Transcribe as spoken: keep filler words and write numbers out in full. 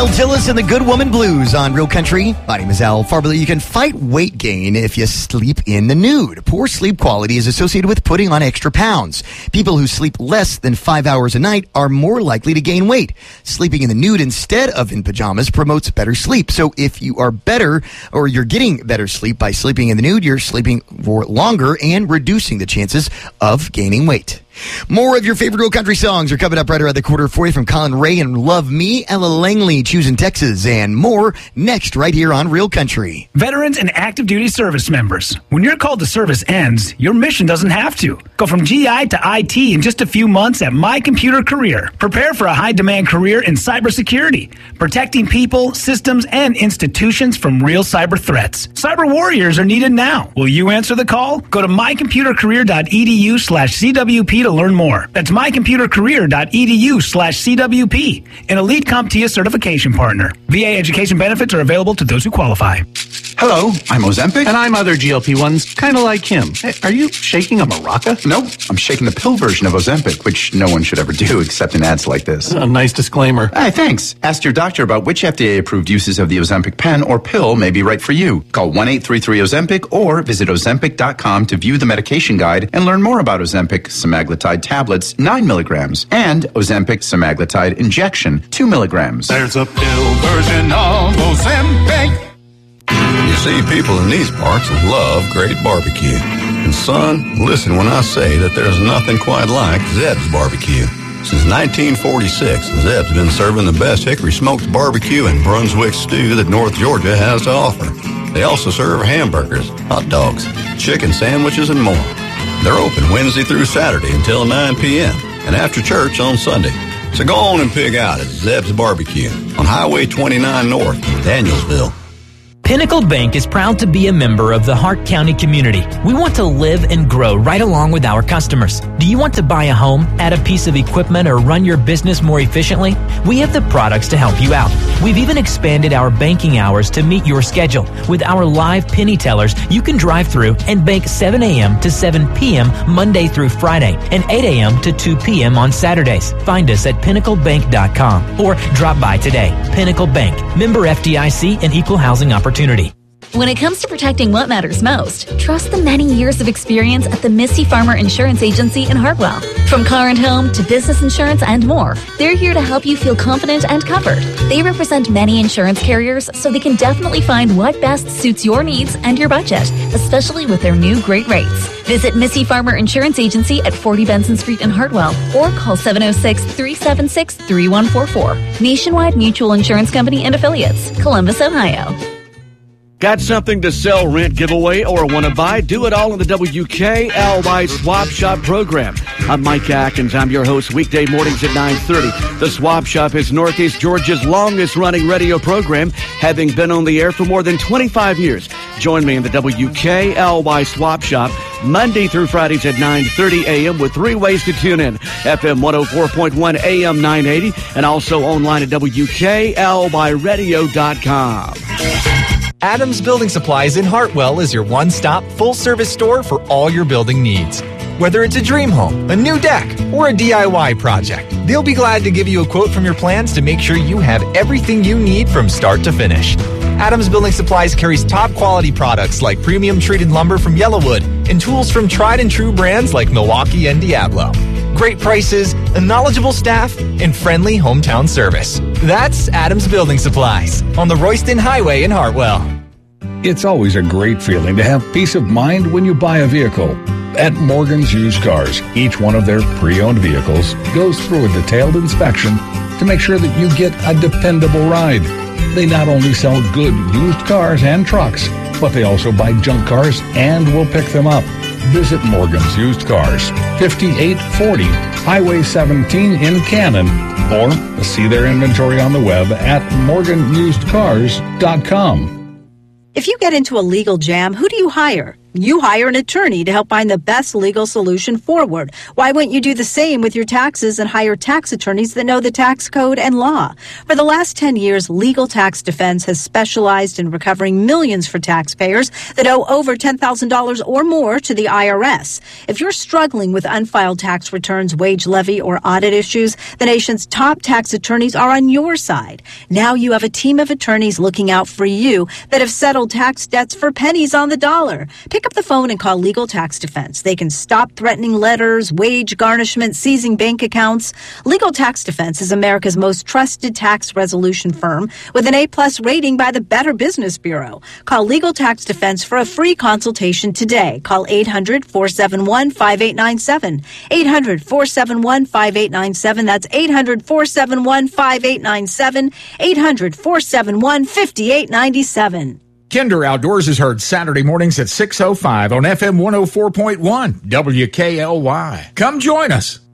Mel Tillis and the Good Woman Blues on Real Country. My name is Al Farberly. You can fight weight gain if you sleep in the nude. Poor sleep quality is associated with putting on extra pounds. People who sleep less than five hours a night are more likely to gain weight. Sleeping in the nude instead of in pajamas promotes better sleep. So if you are better or you're getting better sleep by sleeping in the nude, you're sleeping for longer and reducing the chances of gaining weight. More of your favorite Real Country songs are coming up right around the quarter for you from Colin Ray and Love Me, Ella Langley, Choosing Texas, and more next right here on Real Country. Veterans and active duty service members. When your call to service ends, your mission doesn't have to. Go from G I to I T in just a few months at My Computer Career. Prepare for a high-demand career in cybersecurity, protecting people, systems, and institutions from real cyber threats. Cyber warriors are needed now. Will you answer the call? Go to mycomputercareer.edu slash CWP to learn more. That's mycomputercareer.edu slash CWP, an elite CompTIA certification partner. V A education benefits are available to those who qualify. Hello, I'm Ozempic. And I'm other G L P ones, kind of like him. Hey, are you shaking a maraca? No, I'm shaking the pill version of Ozempic, which no one should ever do except in ads like this. A nice disclaimer. Hey, thanks. Ask your doctor about which F D A-approved uses of the Ozempic pen or pill may be right for you. Call one eight three three Ozempic or visit Ozempic dot com to view the medication guide and learn more about Ozempic semaglutide tablets, nine milligrams, and Ozempic semaglutide injection, two milligrams. There's a pill version of Ozempic. You see, people in these parts love great barbecue. And son, listen when I say that there's nothing quite like Zeb's Barbecue. Since nineteen forty-six, Zeb's been serving the best hickory smoked barbecue and Brunswick stew that North Georgia has to offer. They also serve hamburgers, hot dogs, chicken sandwiches, and more. They're open Wednesday through Saturday until nine p.m. and after church on Sunday. So go on and pig out at Zeb's Barbecue on Highway twenty-nine North in Danielsville. Pinnacle Bank is proud to be a member of the Hart County community. We want to live and grow right along with our customers. Do you want to buy a home, add a piece of equipment, or run your business more efficiently? We have the products to help you out. We've even expanded our banking hours to meet your schedule. With our live penny tellers, you can drive through and bank seven a.m. to seven p.m. Monday through Friday and eight a.m. to two p.m. on Saturdays. Find us at pinnacle bank dot com or drop by today. Pinnacle Bank, member F D I C and equal housing opportunity. When it comes to protecting what matters most, trust the many years of experience at the Missy Farmer Insurance Agency in Hartwell. From car and home to business insurance and more, they're here to help you feel confident and covered. They represent many insurance carriers, so they can definitely find what best suits your needs and your budget, especially with their new great rates. Visit Missy Farmer Insurance Agency at forty Benson Street in Hartwell or call seven oh six, three seven six, three one four four. Nationwide Mutual Insurance Company and Affiliates, Columbus, Ohio. Got something to sell, rent, give away, or want to buy? Do it all in the W K L Y Swap Shop program. I'm Mike Atkins. I'm your host weekday mornings at nine thirty. The Swap Shop is Northeast Georgia's longest-running radio program, having been on the air for more than twenty-five years. Join me in the W K L Y Swap Shop Monday through Fridays at nine thirty a.m. with three ways to tune in. F M one oh four point one, A M nine eighty, and also online at W K L Y radio dot com. Adams Building Supplies in Hartwell is your one-stop, full-service store for all your building needs. Whether it's a dream home, a new deck, or a D I Y project, they'll be glad to give you a quote from your plans to make sure you have everything you need from start to finish. Adams Building Supplies carries top-quality products like premium treated lumber from Yellowwood and tools from tried-and-true brands like Milwaukee and Diablo. Great prices, a knowledgeable staff, and friendly hometown service. That's Adams Building Supplies on the Royston Highway in Hartwell. It's always a great feeling to have peace of mind when you buy a vehicle. At Morgan's Used Cars, each one of their pre-owned vehicles goes through a detailed inspection to make sure that you get a dependable ride. They not only sell good used cars and trucks, but they also buy junk cars and will pick them up. Visit Morgan's Used Cars, fifty-eight forty Highway seventeen in Cannon, or see their inventory on the web at morgan used cars dot com. If you get into a legal jam, who do you hire? You hire an attorney to help find the best legal solution forward. Why wouldn't you do the same with your taxes and hire tax attorneys that know the tax code and law? For the last ten years, Legal Tax Defense has specialized in recovering millions for taxpayers that owe over ten thousand dollars or more to the I R S. If you're struggling with unfiled tax returns, wage levy, or audit issues, the nation's top tax attorneys are on your side. Now you have a team of attorneys looking out for you that have settled tax debts for pennies on the dollar. Pick up the phone and call Legal Tax Defense. They can stop threatening letters, wage garnishment, seizing bank accounts. Legal Tax Defense is America's most trusted tax resolution firm with an A-plus rating by the Better Business Bureau. Call Legal Tax Defense for a free consultation today. Call eight hundred, four seven one, five eight nine seven. eight hundred, four seven one, five eight nine seven. That's eight hundred, four seven one, five eight nine seven. eight hundred, four seven one, five eight nine seven. Kinder Outdoors is heard Saturday mornings at six oh five on F M one oh four point one W K L Y. Come join us.